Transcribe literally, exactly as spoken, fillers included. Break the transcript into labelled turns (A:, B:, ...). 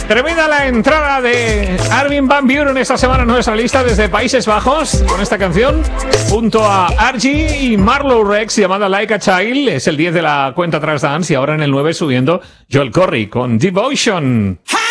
A: Tremenda la entrada de Armin van Buuren esta semana en nuestra lista desde Países Bajos con esta canción junto a Archie y Marlowe Rex llamada Like a Child. Es el diez de la cuenta Trans Dance y ahora en el nueve subiendo Joel Corry con Devotion.